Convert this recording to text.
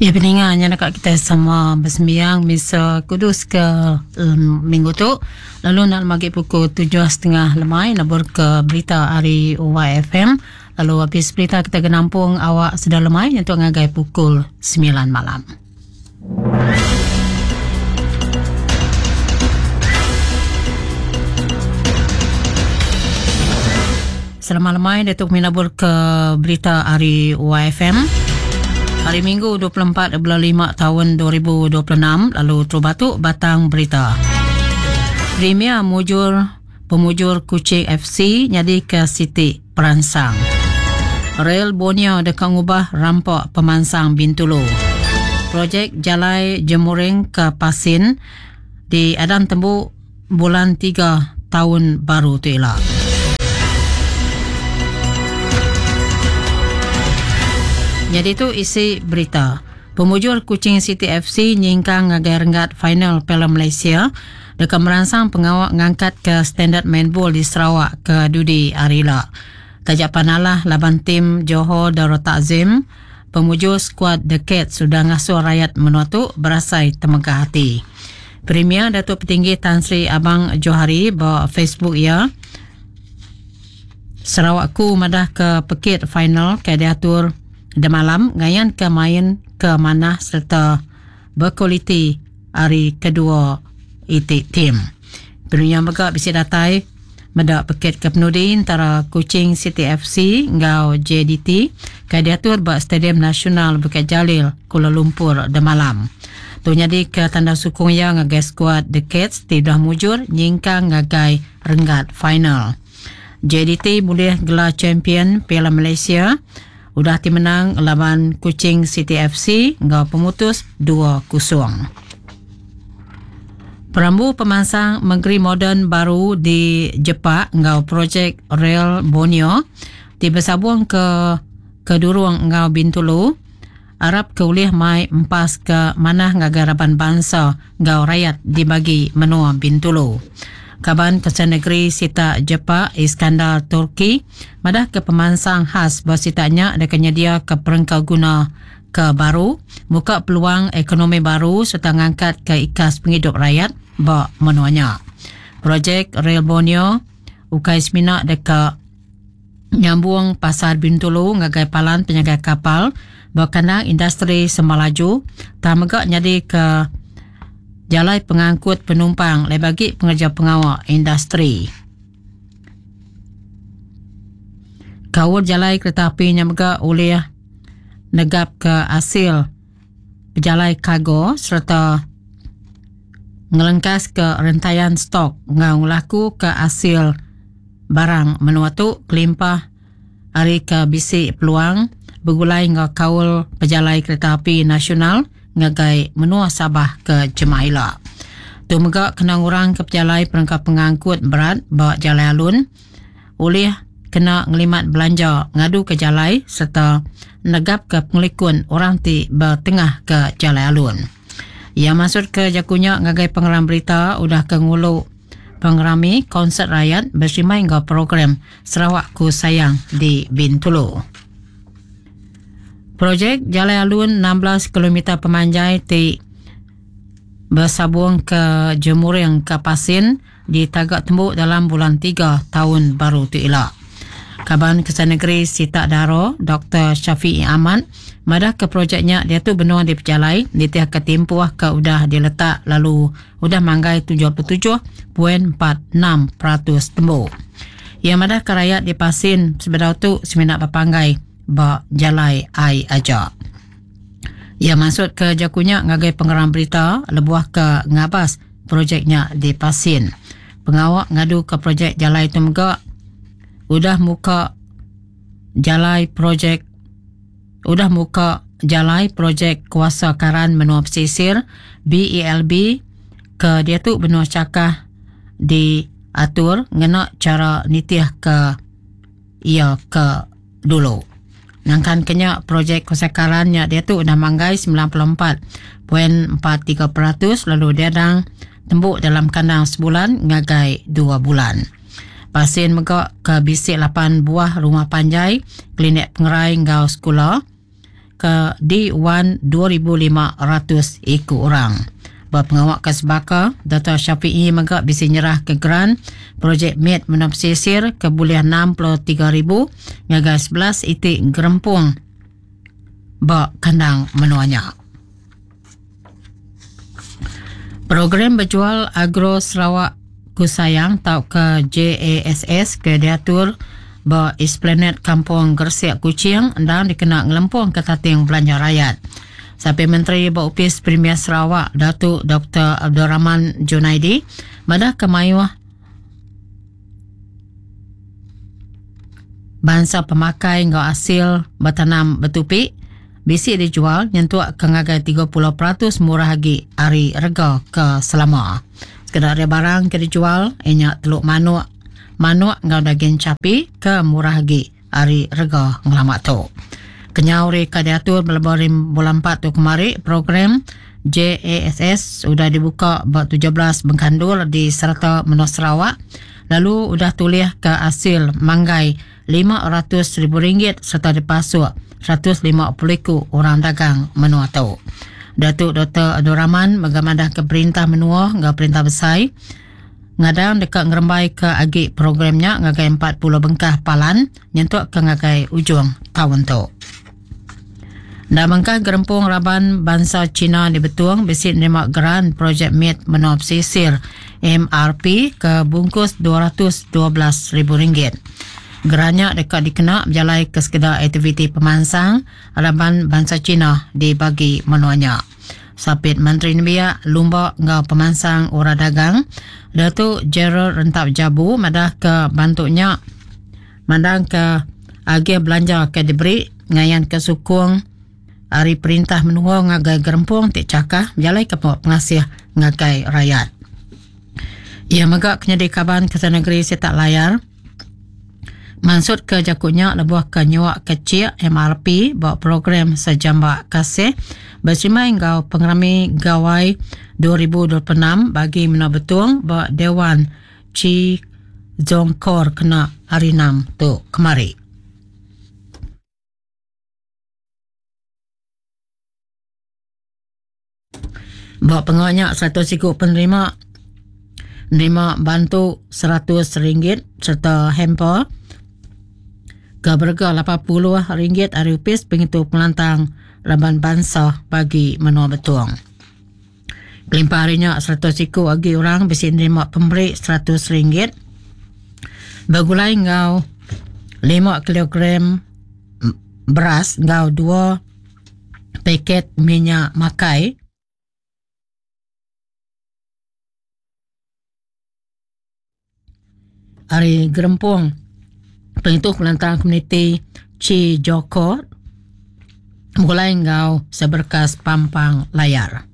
Ya, peningnya nak kita sama bersembiang misa kudus ke minggu tu. Lalu nak maghrib pukul 7.30 lemai nabur ke berita hari UYFM. Lalu habis berita kita genampung awak sedar lemai untuk ngagai pukul 9 malam. Selamat lemai Datuk minabur ke berita hari UYFM. Hari Minggu 24 bulan 5 tahun 2026. Lalu terbatuk batang berita. Premier pemujur Kuching FC jadi ke Siti Peransang. Rail Borneo dekat ngubah rampak pemansang Bintulu. Projek Jalai Jemuring ke Pasin di Adan Tembuk bulan 3 tahun baru tu elak. Jadi itu isi berita. Pemujur Kuching City FC nyingkang ngagai renggat final Piala Malaysia dekat merangsang pengawak ngangkat ke standard main ball di Sarawak ke Dudi Arila. Tajak panalah laban tim Johor Darul Takzim, pemujur skuad The Cats sudah ngasuh rakyat menuatuk berasai temegah hati. Premier Datuk Petinggi Tan Sri Abang Johari bawa Facebook ya. Sarawakku madah ke pekit final ke diatur de malam ngayan ke main ke mana serta berkualiti hari kedua itu tim. Penuhnya megak bisi datai medak peket ke penudi antara Kuching City FC ngau JDT ke diatur bak Stadium Nasional Bukit Jalil Kuala Lumpur de malam. Tu jadi ke tanda sukung yang ngagai skuad The Cats tidak mujur nyingkang ngagai renggat final. JDT boleh gelar champion Piala Malaysia. Udah timenang lawan Kuching City FC ngau pemutus 2-0. Perambu pemansang negeri moden baru di Jepang ngau projek Rail Borneo tiba sabung ke Kedurung ngau Bintulu. Arab ke ulih mai empas ke mana ngagaraban bangsa ngau rakyat dibagi menua Bintulu. Kaban Kesan Negeri Sita Jepang Iskandar Turki madah ke pemansang khas bersitanya dekatnya dia ke perengkau guna ke baru buka peluang ekonomi baru serta ngangkat ke ikas penghidup rakyat bak menuanya. Projek Rail Borneo ukai semina dekat nyambung pasar Bintulu ngagai palan penyaga kapal berkenang industri semalaju tamagak nyadi ke jalai pengangkut penumpang bagi pengerja pengawal industri. Kawul jalai kereta api yang megak oleh negap ke hasil pejalai kargo serta ngelengkas ke rentaian stok ngau laku ke hasil barang menuatuk kelimpah hari ke bisik peluang bergulai ngau kawul pejalai kereta api nasional ngagai menua Sabah ke Jemaila. Tu megak kena ngurang ke pejalai perangkap pengangkut berat bawa jalai alun oleh kena ngelimat belanja ngadu ke jalai serta negap ke pengelikun orang ti bertengah ke jalai alun. Ia masuk ke jakunya ngagai pengeram berita udah ke ngulu pengerami konsert rakyat bersimai ngau program Sarawakku Sayang di Bintulu. Projek Jalai Alun 16 km pemanjai ti bersabung ke Jemuring ke Pasin di Tagak Tembuk dalam bulan 3 tahun baru tu elak. Kaban Kesan Negeri Sita Daro Dr. Syafi'i Ahmad madah ke projeknya dia tu benua di pejalai di tiap ketimpuah ke udah diletak lalu udah manggai 77.46% tembuk. Ia madah ke rakyat di Pasin sebedau tu seminat berpanggai bak jalai ai aja. Ia masuk ke jakunya ngagai pengeram berita lebuah ke ngabas projeknya di Pasin. Pengawak ngadu ke projek jalai tu megak udah muka jalai projek kuasa karan menua pesisir BELB ke dia tu benua cakah diatur ngena cara nitiah ke ia ke dulu. Nangkan kenya projek kosakarannya dia tu udah manggai 94.43% lalu dia dang tembuk dalam kandang sebulan ngagai 2 bulan. Pasin megak ke bisik 8 buah rumah panjai, klinik pengerai ngau sekolah. ke D1 2,500 ikut orang. Pengawak Kasbaka, Dr. Syafi'i megak bisa nyerah ke grant projek MIT Menop Sisir kebulian 63,000 ngagai 11 itik gerempung bak kandang menuanya. Program berjual Agro Sarawak Kusayang tau ke JASS ke diatur ba Esplanade Kampung Gersiak Kuching dan dikena ngelempung ke tating belanja rakyat. Sampai Menteri Baupis Premier Sarawak Datuk Dr. Abdul Rahman Junaidi madah kemayuh bangsa pemakai ngau hasil bertanam bertupik bisi dijual nyentuak ke ngagai 30% murah lagi hari rega ke selama. Sekedar barang ke dijual enyak teluk manuk ngau daging capi ke murah lagi hari rega ngelamak tu. Kenyauri kadiatur berlebarim bulan 4 tu kemari program JASS sudah dibuka buat 17 Bengkandul di serta Menua Sarawak. Lalu sudah tulis ke hasil manggai RM500,000 serta dipasuk 150 orang dagang Menua tu. Datuk Dr. Abdul Rahman megamadah ke perintah Menua ngau perintah besar ngadang dekat ngerembai ke agi programnya ngagai 40 bengkah palan nyentuk ke ngagai ujung tahun tu. Dan bangkah gerempung Raban Bangsa Cina di Betuang besi nerima grant projek MIT Menop Sisir MRP ke bungkus RM212,000. Grantnya dekat dikena berjalai ke sekedar aktiviti pemansang Raban Bangsa Cina dibagi menuanya. Sapit Menteri Nebia Lumba ngau pemansang ora dagang Datuk Gerald Rentap Jabu madah ke bantuknya mandang ke agi belanja ke diberi ngayan ke sukung hari perintah Menua ngagai gerempung tik cakah jalai ke pengasih ngagai rakyat. Ia megak kenyedi kaban ke negeri setak layar maksud ke jakutnya lebuh ke nyuak kecil MRP bawa program sejambak kasih bersimai ngau pengerami gawai 2026 bagi Menua Betuang bawa Dewan Ci Zongkor kena hari 6 tu kemari. Bawa pengawaknya 100 ikut penerima bantu RM100 serta hamper ke berga RM80 hari upis pengitu pelantang Raban Bangsa bagi Menua Betuang. Kelimpah harinya 100 ikut bagi orang bisi nerima pemberi RM100. Bagulai ngau 5 kilogram beras ngau 2 paket minyak makai hari gerempung pengitu pelantang komuniti Ci Joko mulai ngau seberkas pampang layar.